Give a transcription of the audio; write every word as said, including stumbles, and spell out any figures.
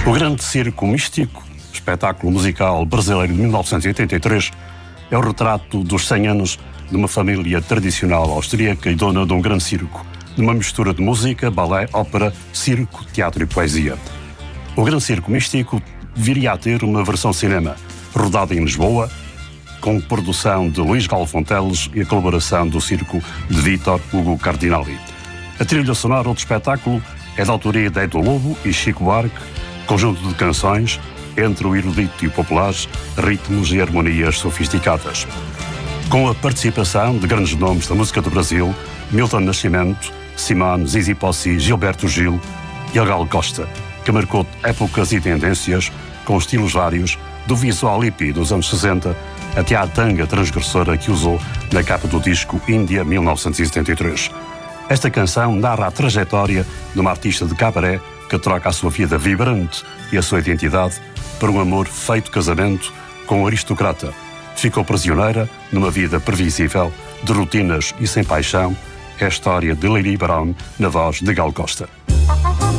O Grande Circo Místico, espetáculo musical brasileiro de mil novecentos e oitenta e três, é o retrato dos cem anos de uma família tradicional austríaca e dona de um grande circo, numa mistura de música, balé, ópera, circo, teatro e poesia. O Grande Circo Místico viria a ter uma versão cinema, rodada em Lisboa, com produção de Luís Galfonteles e a colaboração do circo de Vítor Hugo Cardinali. A trilha sonora do espetáculo é da autoria de Edu Lobo e Chico Buarque, conjunto de canções, entre o erudito e o popular, ritmos e harmonias sofisticadas. Com a participação de grandes nomes da música do Brasil, Milton Nascimento, Simone, Zizi Possi, Gilberto Gil e Gal Costa, que marcou épocas e tendências com estilos vários, do visual hippie dos anos sessenta até à tanga transgressora que usou na capa do disco Índia mil novecentos e setenta e três. Esta canção narra a trajetória de uma artista de cabaré que troca a sua vida vibrante e a sua identidade por um amor feito casamento com um aristocrata. Ficou prisioneira numa vida previsível, de rotinas e sem paixão. É a história de Lili Brown na voz de Gal Costa.